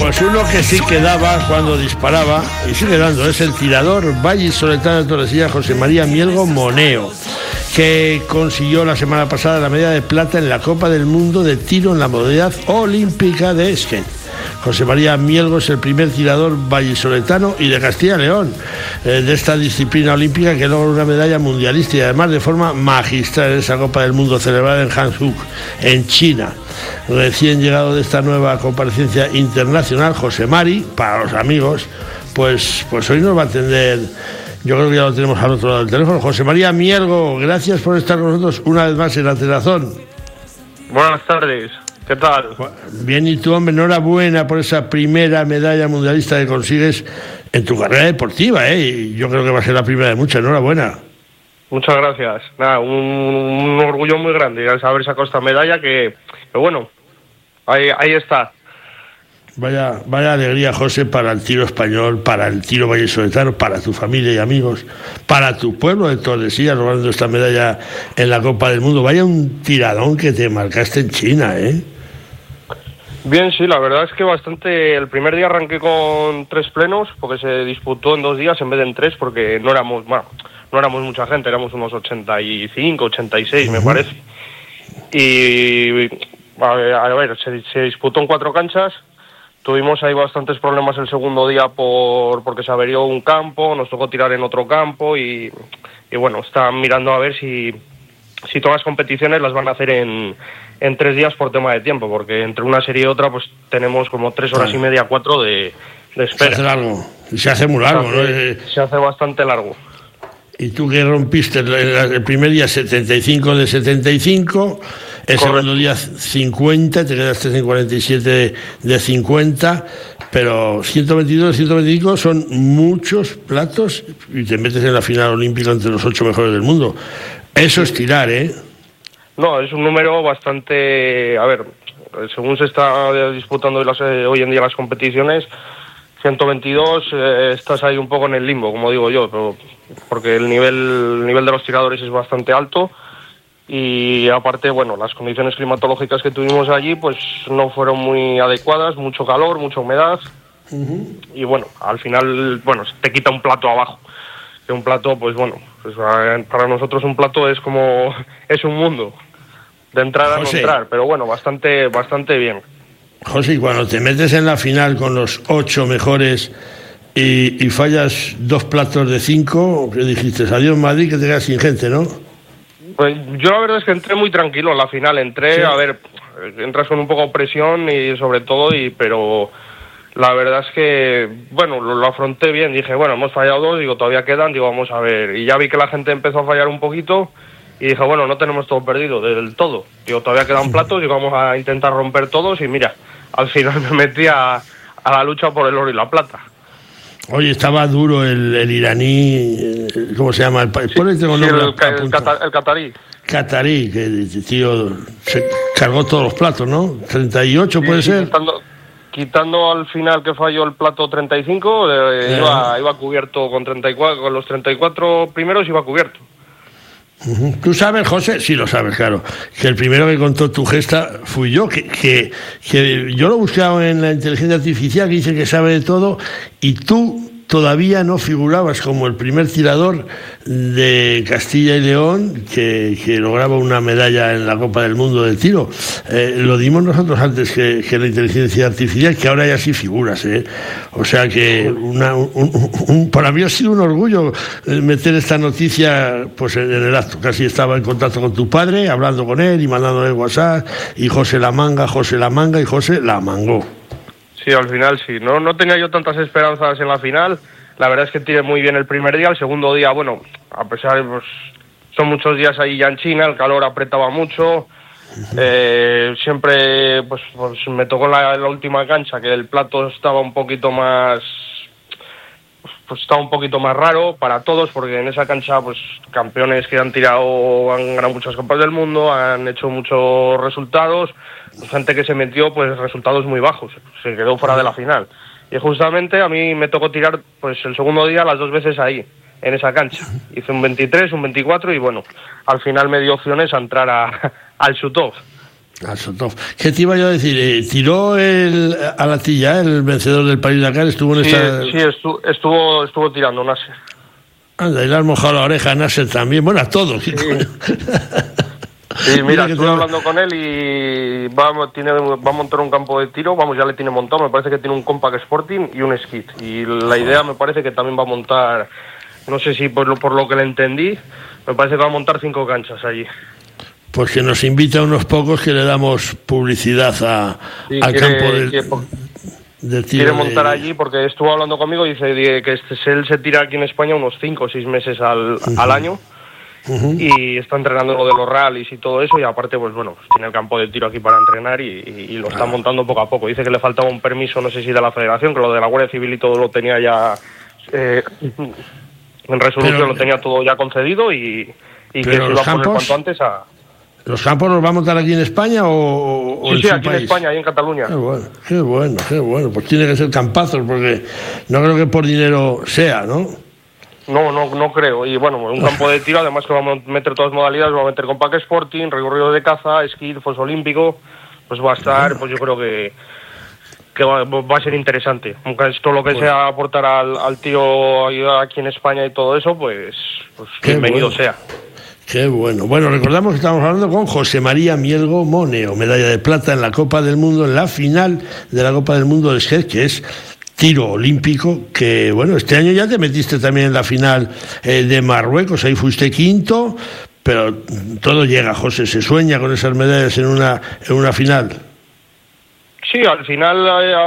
Pues uno que sí quedaba cuando disparaba, y sigue dando, es el tirador vallisoletano de Tordesillas, José María Mielgo Moneo, que consiguió la semana pasada la medalla de plata en la Copa del Mundo de tiro en la modalidad olímpica de skate. José María Mielgo es el primer tirador vallisoletano y de Castilla y León de esta disciplina olímpica que logra una medalla mundialista y además de forma magistral en esa Copa del Mundo celebrada en Hangzhou, en China. Recién llegado de esta nueva comparecencia internacional, José Mari, para los amigos, pues hoy nos va a atender. Yo creo que ya lo tenemos al otro lado del teléfono. José María Mielgo, gracias por estar con nosotros una vez más en la Telazón. Buenas tardes, ¿qué tal? Bien, y tú, hombre, enhorabuena por esa primera medalla mundialista que consigues en tu carrera deportiva, y yo creo que va a ser la primera de muchas. Enhorabuena. Muchas gracias. Nada, un orgullo muy grande al haber sacado esta medalla que bueno, ahí está. Vaya alegría, José, para el tiro español, para el tiro vallisoletano, para tu familia y amigos, para tu pueblo de Tordesillas, logrando esta medalla en la Copa del Mundo. Vaya un tiradón que te marcaste en China, ¿eh? Bien, sí, la verdad es que bastante. El primer día arranqué con 3 plenos, porque se disputó en 2 días en vez de en 3, porque no éramos mucha gente, éramos unos 85, 86, me parece. Y a ver, se disputó en 4 canchas. Tuvimos ahí bastantes problemas el segundo día porque se averió un campo, nos tocó tirar en otro campo y bueno, están mirando a ver si todas las competiciones las van a hacer en 3 días por tema de tiempo, porque entre una serie y otra pues tenemos como 3 horas y media, 4 de espera. Se hace largo, se hace muy largo, ¿no? Se hace bastante largo. Y tú que rompiste el primer día 75 de 75, el segundo día 50, te quedaste en 47 de 50, pero 122 de 125 son muchos platos y te metes en la final olímpica entre los 8 mejores del mundo. Eso es tirar, ¿eh? No, es un número bastante... A ver, según se está disputando hoy en día las competiciones, 122 estás ahí un poco en el limbo, como digo yo, pero porque el nivel de los tiradores es bastante alto y aparte, bueno, las condiciones climatológicas que tuvimos allí pues no fueron muy adecuadas, mucho calor, mucha humedad. Y bueno, al final, bueno, te quita un plato abajo, que un plato, pues bueno, pues para nosotros un plato es como, es un mundo de entrar a no entrar, pero bueno, bastante bien. José, y cuando te metes en la final con los 8 mejores y fallas 2 platos de 5, ¿qué dijiste? Adiós Madrid, que te quedas sin gente, ¿no? Pues yo la verdad es que entré muy tranquilo en la final, Sí. A ver, entras con un poco de presión y sobre todo, pero la verdad es que, bueno, lo afronté bien, dije, bueno, hemos fallado 2, digo, todavía quedan, digo, vamos a ver, y ya vi que la gente empezó a fallar un poquito y dije, bueno, no tenemos todo perdido del todo, digo, todavía quedan platos, digo, vamos a intentar romper todos y mira, al final me metí a la lucha por el oro y la plata. Oye, estaba duro el iraní, ¿cómo se llama? El catarí. Catarí, que tío se cargó todos los platos, ¿no? 38 puede ser. Quitando al final que falló el plato 35, iba cubierto con 34, con los 34 primeros iba cubierto. Tú sabes, José, sí lo sabes, claro, que el primero que contó tu gesta fui yo, que yo lo he buscado en la inteligencia artificial, que dice que sabe de todo, y tú todavía no figurabas como el primer tirador de Castilla y León que lograba una medalla en la Copa del Mundo del tiro. Lo dimos nosotros antes que la inteligencia artificial, que ahora ya sí figuras, ¿eh? O sea que para mí ha sido un orgullo meter esta noticia pues en el acto. Casi estaba en contacto con tu padre, hablando con él y mandándole WhatsApp, y José la manga, y José la mangó. Sí, al final sí. No tenía yo tantas esperanzas en la final. La verdad es que tiré muy bien el primer día. El segundo día, bueno, a pesar de pues, son muchos días ahí ya en China, el calor apretaba mucho. Siempre pues me tocó la última cancha, que el plato estaba un poquito más... Pues estaba un poquito más raro para todos, porque en esa cancha pues campeones que han ganado muchas copas del mundo, han hecho muchos resultados, gente que se metió pues resultados muy bajos, se quedó fuera de la final. Y justamente a mí me tocó tirar pues el segundo día las 2 veces ahí, en esa cancha. Hice un 23, un 24 y bueno, al final me dio opciones a entrar al shoot-off. A Sotov. ¿Qué te iba yo a decir? ¿Tiró a la tilla el vencedor del Paris-Dakar? ¿Estuvo en esta...? Sí, estuvo tirando, Nasser. Anda, y le has mojado la oreja a Nasser también. Bueno, a todos. Sí. Sí, mira, estuve hablando con él y va a montar un campo de tiro, ya le tiene montado, me parece que tiene un Compact Sporting y un Skid. Y la idea me parece que también va a montar, no sé si por lo que le entendí, me parece que va a montar 5 canchas allí. Pues que nos invita a unos pocos que le damos publicidad al campo de tiro. Quiere montar allí porque estuvo hablando conmigo y dice que él se tira aquí en España unos 5 o 6 meses al año. Y está entrenando lo de los rallies y todo eso, y aparte pues bueno, tiene el campo de tiro aquí para entrenar y lo está montando poco a poco. Dice que le faltaba un permiso, no sé si de la federación, que lo de la Guardia Civil y todo lo tenía ya en resolución, lo tenía todo ya concedido y que se iba a poner cuanto antes a... ¿Los campos los va a montar aquí en España o sí, aquí país? En España, ahí en Cataluña. Qué bueno, pues tiene que ser campazos, porque no creo que por dinero sea, ¿no? No creo. Y bueno, un campo de tiro, además que vamos a meter todas modalidades, vamos a meter Compact Sporting, recorrido de caza, esquí, foso olímpico, pues va a estar, pues yo creo que va a ser interesante. Aunque esto lo que sea aportar al tiro aquí en España y todo eso, pues bienvenido sea. Qué bueno. Bueno, recordamos que estamos hablando con José María Mielgo Moneo, medalla de plata en la Copa del Mundo, en la final de la Copa del Mundo de skate, que es tiro olímpico, que bueno, este año ya te metiste también en la final de Marruecos, ahí fuiste quinto, pero todo llega, José, se sueña con esas medallas en una final. Sí, al final